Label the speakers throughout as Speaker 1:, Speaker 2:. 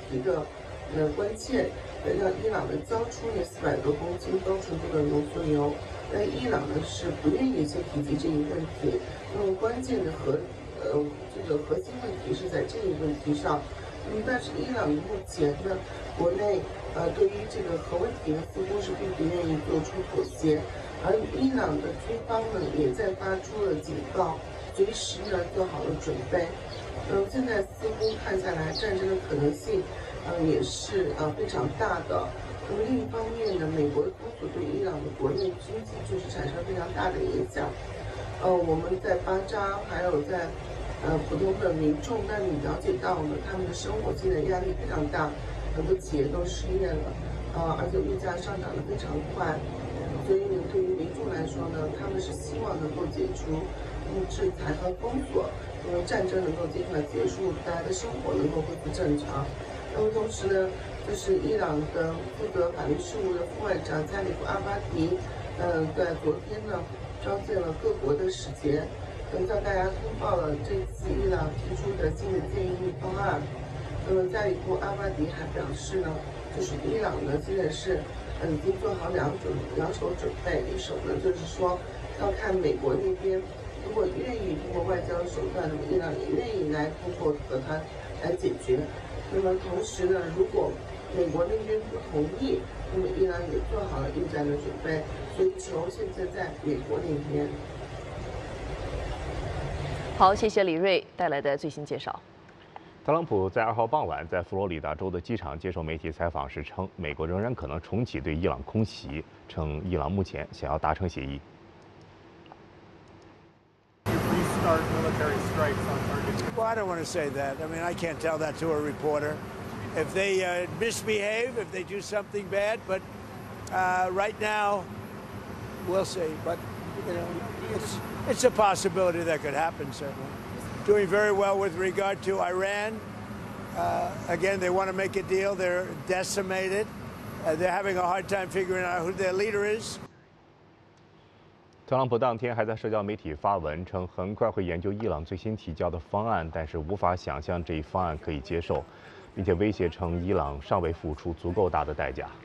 Speaker 1: 题的关键，让伊朗呢交出那400多公斤高纯度的浓缩铀。但伊朗呢是不愿意去提及这一问题，那么关键的这个核心问题是在这一问题上。但是伊朗目前呢，国内对于这个核问题呢，似乎是并不愿意做出妥协，而伊朗的军方呢也在发出了警告，随时呢做好了准备。现在似乎看下来，战争的可能性也是非常大的。那么另一方面呢，美国的封锁对伊朗的国内经济就是产生非常大的影响。我们在巴扎还有在普通的民众那里了解到呢，他们的生活现在压力非常大，很多企业都失业了，而且物价上涨得非常快，所以呢，对于民众来说呢，他们是希望能够解除制裁和封锁，因为战争能够尽快结束，大家的生活能够恢复正常。那么同时呢，就是伊朗的负责法律事务的副外长加里夫阿巴迪，在昨天呢召见了各国的使节。向大家通报了这次伊朗提出的新的建议方案。那么加里夫阿巴迪还表示呢，就是伊朗呢现在是已经做好两手准备，一手呢就是说要看美国那边如果愿意通过外交手段，那么伊朗也愿意来通过和谈来解决。那么同时呢，如果美国那边不同意，那么伊朗也做好了应战的准备，所以球现在在美国那边。
Speaker 2: 好，谢谢李锐带来的最新介绍。
Speaker 3: 特朗普在2号傍晚在佛罗里达州的机场接受媒体采访时称，美国仍然可能重启对伊朗空袭，称伊朗目前想要达成协议。
Speaker 4: Well, I don't want to say that. I mean, I can't tell that to a reporter. If they misbehave, if they do something bad, but right now, we'll see. But you know, it's a possibility that could happen, certainly. Doing very well with regard to Iran. Again, they want to make a deal. They're decimated. They're having a hard time figuring out who their leader is.
Speaker 3: 特朗普当天还在社交媒体发文称，很快会研究伊朗最新提交的方案，但是无法想象这一方案可以接受，并且威胁称伊朗尚未付出足够大的代价。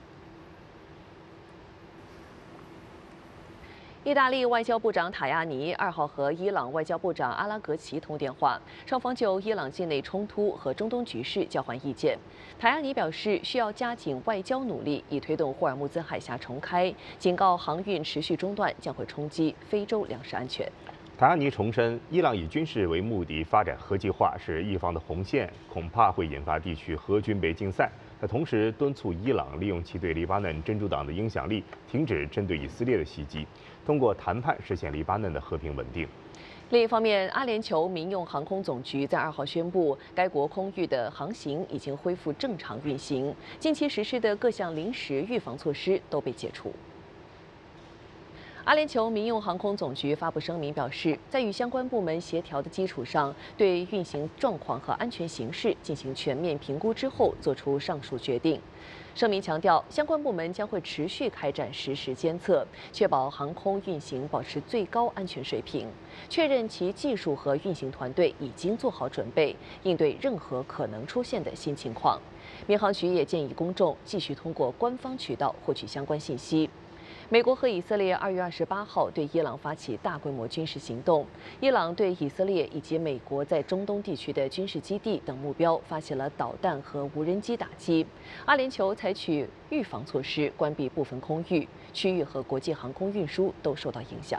Speaker 2: 意大利外交部长塔亚尼2号和伊朗外交部长阿拉格齐通电话，双方就伊朗境内冲突和中东局势交换意见。塔亚尼表示，需要加紧外交努力，以推动霍尔木兹海峡重开，警告航运持续中断将会冲击非洲粮食安全。
Speaker 3: 塔亚尼重申，伊朗以军事为目的发展核计划是一方的红线，恐怕会引发地区核军备竞赛。他同时敦促伊朗利用其对黎巴嫩真主党的影响力，停止针对以色列的袭击，通过谈判实现黎巴嫩的和平稳定。
Speaker 2: 另一方面，阿联酋民用航空总局在2号宣布，该国空域的航行已经恢复正常运行，近期实施的各项临时预防措施都被解除。阿联酋民用航空总局发布声明表示，在与相关部门协调的基础上，对运行状况和安全形势进行全面评估之后，作出上述决定。声明强调，相关部门将会持续开展实时监测，确保航空运行保持最高安全水平，确认其技术和运行团队已经做好准备，应对任何可能出现的新情况。民航局也建议公众继续通过官方渠道获取相关信息。美国和以色列2月28号对伊朗发起大规模军事行动，伊朗对以色列以及美国在中东地区的军事基地等目标发起了导弹和无人机打击。阿联酋采取预防措施，关闭部分空域，区域和国际航空运输都受到影响。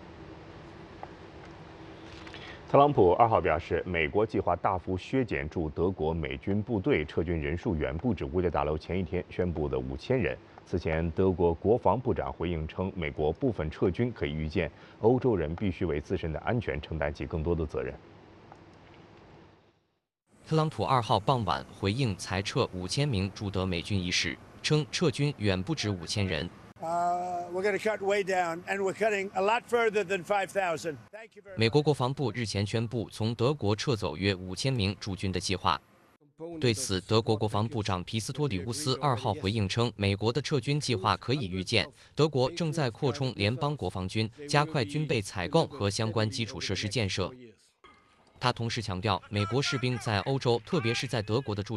Speaker 3: 特朗普2号表示，美国计划大幅削减驻德国美军部队撤军人数，远不止五角大楼前一天宣布的5000人。此前，德国国防部长回应称，美国部分撤军可以预见，欧洲人必须为自身的安全承担起更多的责任。
Speaker 5: 特朗普2号傍晚回应裁撤5000名驻德美军一事，称撤军远不止5000人。
Speaker 4: We're going to cut way down, and we're cutting a lot further than 5,000.
Speaker 5: 美国国防部日前宣布从德国撤走约5000名驻军的计划。对此，德国国防部长皮斯托里乌斯2号回应称，美国的撤军计划可以预见，德国正在扩充联邦国防军，加快军备采购和相关基础设施建设。他同时强调，美国士兵在欧洲，特别是在德国的驻